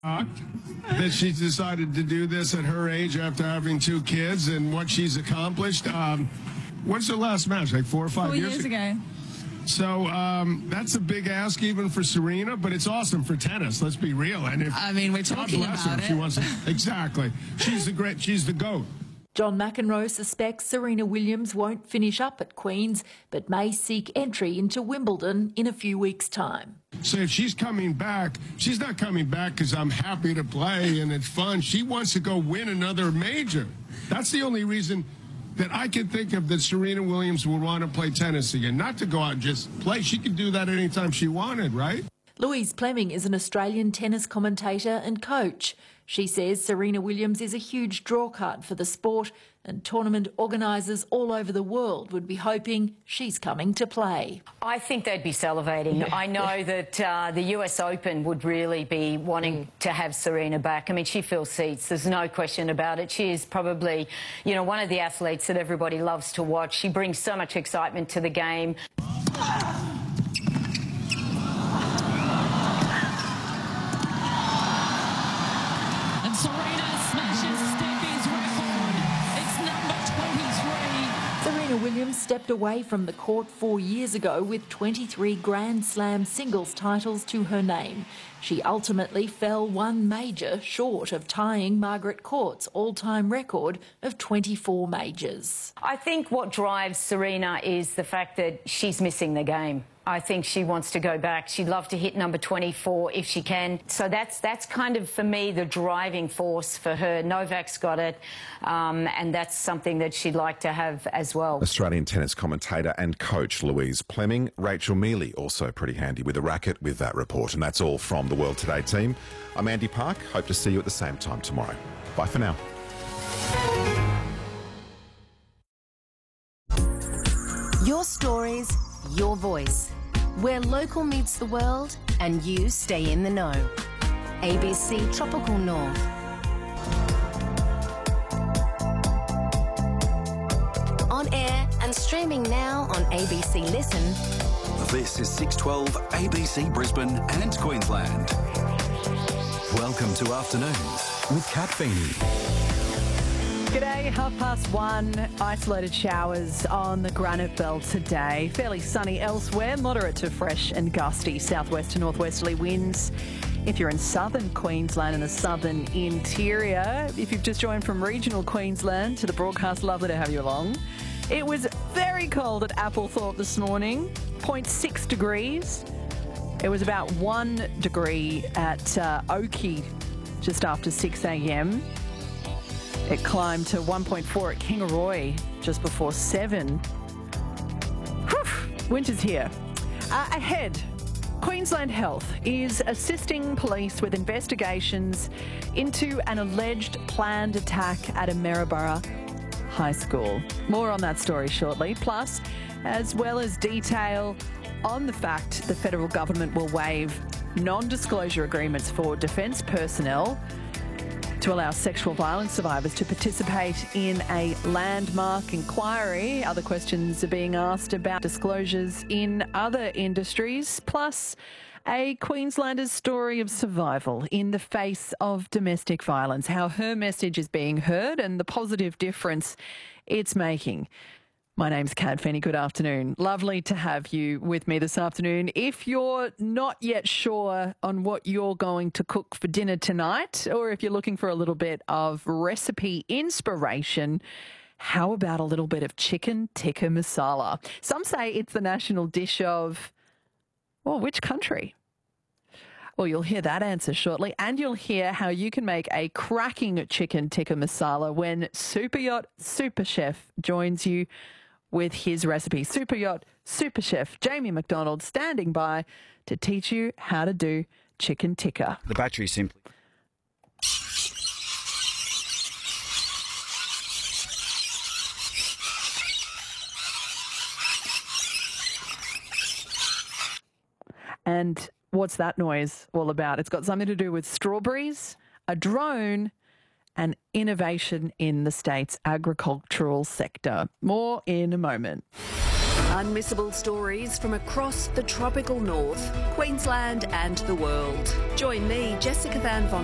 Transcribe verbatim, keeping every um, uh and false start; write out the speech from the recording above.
That she's decided to do this at her age after having two kids and what she's accomplished. Um, when's the last match? Like four or five Four years, years ago. So um, that's a big ask even for Serena, but it's awesome for tennis. Let's be real. And if I mean, we're talking God bless about her, if it. she wants to, exactly. She's the great. She's the GOAT. John McEnroe suspects Serena Williams won't finish up at Queen's, but may seek entry into Wimbledon in a few weeks' time. So if she's coming back, she's not coming back because I'm happy to play and it's fun. She wants to go win another major. That's the only reason that I can think of that Serena Williams would want to play tennis again. Not to go out and just play. She could do that anytime she wanted, right? Louise Fleming is an Australian tennis commentator and coach. She says Serena Williams is a huge drawcard for the sport, and tournament organisers all over the world would be hoping she's coming to play. I think they'd be salivating. Yeah. I know that uh, the U S Open would really be wanting mm. to have Serena back. I mean, she fills seats. There's no question about it. She is probably, you know, one of the athletes that everybody loves to watch. She brings so much excitement to the game. Williams stepped away from the court four years ago with twenty-three Grand Slam singles titles to her name. She ultimately fell one major short of tying Margaret Court's all-time record of twenty-four majors. I think what drives Serena is the fact that she's missing the game. I think she wants to go back. She'd love to hit number twenty-four if she can. So that's that's kind of, for me, the driving force for her. Novak's got it, um, and that's something that she'd like to have as well. Australian tennis commentator and coach Louise Fleming. Rachel Mealy also pretty handy with a racket with that report. And that's all from the World Today team. I'm Andy Park. Hope to see you at the same time tomorrow. Bye for now. Your stories, your voice. Where local meets the world and you stay in the know. A B C Tropical North. On air and streaming now on A B C Listen. This is six twelve A B C Brisbane and Queensland. Welcome to Afternoons with Kat Feeney. G'day, half past one. Isolated showers on the Granite Belt today. Fairly sunny elsewhere. Moderate to fresh and gusty southwest to northwesterly winds. If you're in southern Queensland and the southern interior, if you've just joined from regional Queensland to the broadcast, lovely to have you along. It was very cold at Applethorpe this morning, zero point six degrees. It was about one degree at uh, Oakey just after six a m. It climbed to one point four at Kingaroy just before seven. Whew, winter's here. Uh, ahead, Queensland Health is assisting police with investigations into an alleged planned attack at a Maryborough high school. More on that story shortly. Plus, as well as detail on the fact the federal government will waive non-disclosure agreements for defence personnel to allow sexual violence survivors to participate in a landmark inquiry. Other questions are being asked about disclosures in other industries, plus a Queenslander's story of survival in the face of domestic violence, how her message is being heard and the positive difference it's making. My name's Kat Feeney. Good afternoon. Lovely to have you with me this afternoon. If you're not yet sure on what you're going to cook for dinner tonight, or if you're looking for a little bit of recipe inspiration, how about a little bit of chicken tikka masala? Some say it's the national dish of, well, which country? Well, you'll hear that answer shortly, and you'll hear how you can make a cracking chicken tikka masala when Super Yacht Super Chef joins you with his recipe. Super Yacht Super Chef Jamie McDonald standing by to teach you how to do chicken tikka. The battery simply... And what's that noise all about? It's got something to do with strawberries, a drone, and innovation in the state's agricultural sector. More in a moment. Unmissable stories from across the tropical north, Queensland and the world. Join me, Jessica Van Von